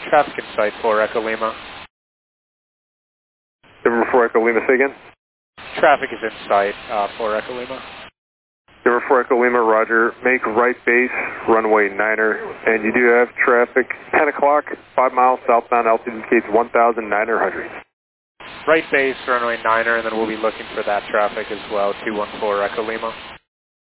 Traffic in sight for Echo Lima. Denver 4 Echo Lima, say again? Traffic is in sight for Echo Lima. Denver 4 Echo Lima, roger. Make right base, runway 9er, and you do have traffic 10 o'clock, 5 miles southbound, altitude indicates 1,900. Right base, runway 9er, and then we'll be looking for that traffic as well, 214 Echo Lima.